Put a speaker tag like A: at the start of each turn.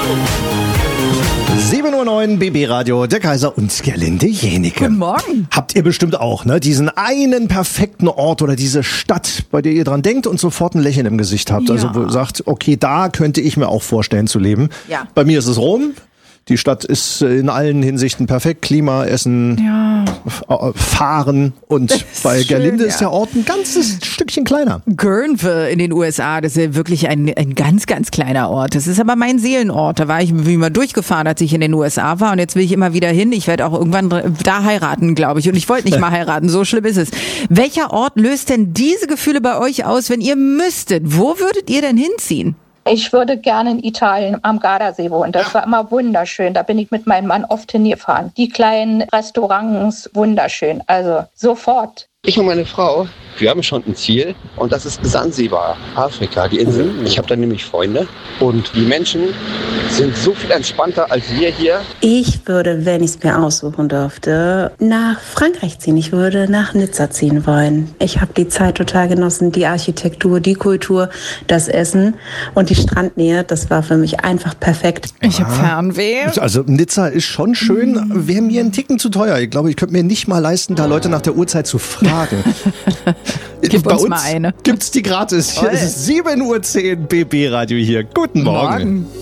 A: 7:09 Uhr, BB Radio, der Kaiser und Gerlinde Jenike.
B: Guten Morgen.
A: Habt ihr bestimmt auch, ne? Diesen einen perfekten Ort oder diese Stadt, bei der ihr dran denkt und sofort ein Lächeln im Gesicht habt.
B: Ja.
A: Also wo ihr sagt, okay, da könnte ich mir auch vorstellen zu leben.
B: Ja.
A: Bei mir ist es Rom. Die Stadt ist in allen Hinsichten perfekt. Klima, Essen, Fahren. Und bei Gerlinde ist der Ort ein ganzes Stückchen kleiner.
B: Guerneville in den USA, das ist ja wirklich ein ganz, ganz kleiner Ort. Das ist aber mein Seelenort. Da war ich wie immer durchgefahren, als ich in den USA war. Und jetzt will ich immer wieder hin. Ich werde auch irgendwann da heiraten, glaube ich. Und ich wollte nicht mal heiraten. So schlimm ist es. Welcher Ort löst denn diese Gefühle bei euch aus, wenn ihr müsstet? Wo würdet ihr denn hinziehen?
C: Ich würde gerne in Italien am Gardasee wohnen. Das war immer wunderschön. Da bin ich mit meinem Mann oft hingefahren. Die kleinen Restaurants, wunderschön. Also sofort.
D: Ich und meine Frau, wir haben schon ein Ziel und das ist Sansibar, Afrika, die Insel. Ich habe da nämlich Freunde und die Menschen sind so viel entspannter als wir hier.
E: Ich würde, wenn ich es mir aussuchen dürfte, nach Frankreich ziehen. Ich würde nach Nizza ziehen wollen. Ich habe die Zeit total genossen, die Architektur, die Kultur, das Essen und die Strandnähe. Das war für mich einfach perfekt.
B: Ich habe Fernweh.
A: Also Nizza ist schon schön, wäre mir ein Ticken zu teuer. Ich glaube, ich könnte mir nicht mal leisten, da Leute nach der Uhrzeit zu fragen.
B: Gib
A: Bei
B: uns
A: uns
B: mal eine.
A: Gibt's die gratis. Hier ist 7:10 Uhr, BB Radio hier. Guten Morgen.